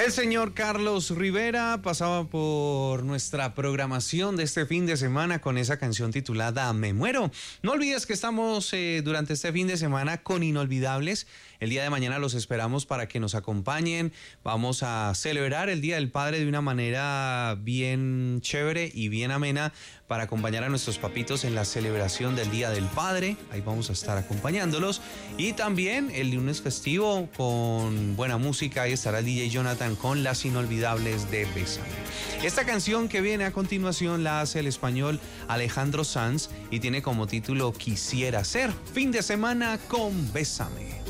El señor Carlos Rivera pasaba por nuestra programación de este fin de semana con esa canción titulada Me Muero. No olvides que estamos durante este fin de semana con Inolvidables. El día de mañana los esperamos para que nos acompañen. Vamos a celebrar el Día del Padre de una manera bien chévere y bien amena para acompañar a nuestros papitos en la celebración del Día del Padre. Ahí vamos a estar acompañándolos. Y también el lunes festivo con buena música. Ahí estará el DJ Jonathan con las Inolvidables de Bésame. Esta canción que viene a continuación la hace el español Alejandro Sanz y tiene como título Quisiera Ser. Fin de semana con Bésame.